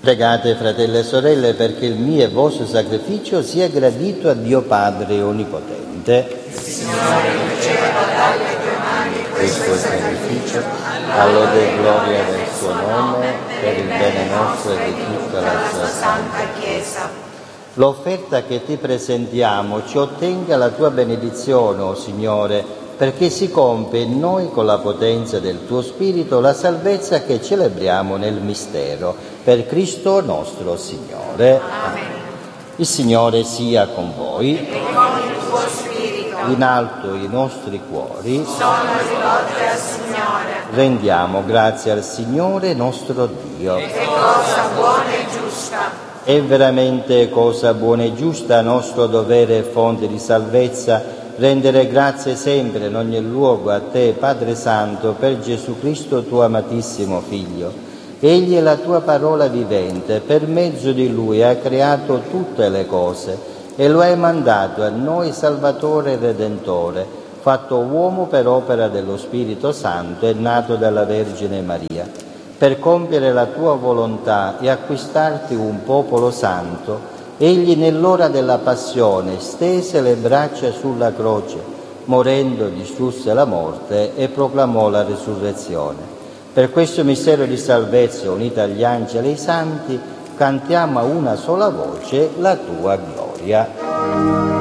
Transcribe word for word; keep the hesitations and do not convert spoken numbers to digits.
Pregate, fratelli e sorelle, perché il mio e vostro sacrificio sia gradito a Dio Padre Onnipotente. Il Signore riceva dalle tue mani Questo sacrificio, all'ode e gloria del suo nome, per il bene nostro e di tutta la sua santa Chiesa. L'offerta che ti presentiamo ci ottenga la tua benedizione, o Signore, perché si compie in noi con la potenza del tuo Spirito la salvezza che celebriamo nel mistero, per Cristo nostro Signore. Amen. Il Signore sia con voi. E con il tuo spirito. In alto i nostri cuori. Sono rivolti al Signore. Rendiamo grazie al Signore nostro Dio. È cosa buona e giusta. È veramente cosa buona e giusta, nostro dovere e fonte di salvezza, rendere grazie sempre in ogni luogo a te, Padre Santo, per Gesù Cristo, tuo amatissimo Figlio. Egli è la tua parola vivente, per mezzo di Lui hai creato tutte le cose e lo hai mandato a noi Salvatore e Redentore, fatto uomo per opera dello Spirito Santo e nato dalla Vergine Maria, per compiere la tua volontà e acquistarti un popolo santo. Egli nell'ora della passione stese le braccia sulla croce, morendo distrusse la morte e proclamò la risurrezione. Per questo mistero di salvezza, unito agli angeli e ai santi, cantiamo a una sola voce la tua gloria.